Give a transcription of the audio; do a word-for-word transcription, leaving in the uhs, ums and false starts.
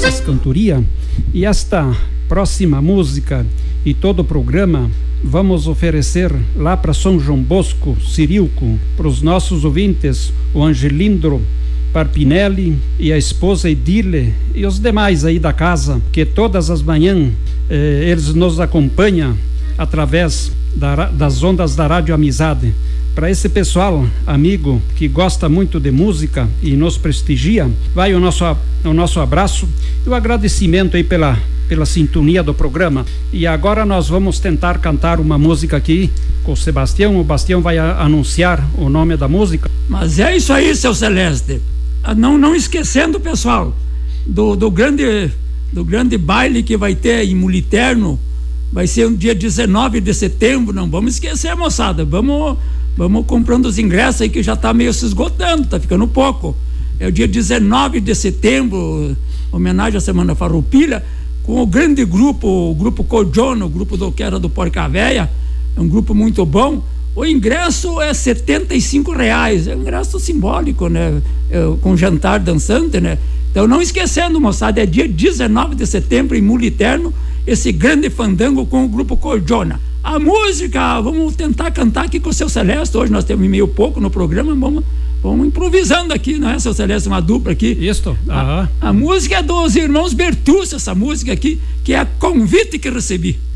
nossas cantorias. E esta próxima música e todo o programa vamos oferecer lá para São João Bosco, Cirilco, para os nossos ouvintes, o Angelindro Parpinelli e a esposa Edile e os demais aí da casa, que todas as manhãs eh, eles nos acompanham através da, das ondas da Rádio Amizade. Para esse pessoal amigo que gosta muito de música e nos prestigia, vai o nosso, o nosso abraço e o agradecimento aí pela, pela sintonia do programa. E agora nós vamos tentar cantar uma música aqui com o Sebastião. O Bastião vai a, anunciar o nome da música. Mas é isso aí, seu Celeste. Não, não esquecendo, pessoal, do, do, grande, do grande baile que vai ter em Muliterno. Vai ser no dia dezenove de setembro. Não vamos esquecer, moçada. Vamos, vamos comprando os ingressos aí, que já tá meio se esgotando, tá ficando pouco. É o dia dezenove de setembro, homenagem à Semana Farroupilha, com o grande grupo, o grupo Cordiona, o grupo do, que era do Porca Véia. É um grupo muito bom. O ingresso é setenta e cinco reais, é um ingresso simbólico, né? É, com jantar dançante, né? Então, não esquecendo, moçada, é dia dezenove de setembro em Muliterno, esse grande fandango com o grupo Cordiona. A música, vamos tentar cantar aqui com o seu Celeste. Hoje nós temos meio pouco no programa, vamos, vamos improvisando aqui, não é, seu Celeste? Uma dupla aqui. Isso. A, a música é dos irmãos Bertucci, essa música aqui, que é Convite que Recebi.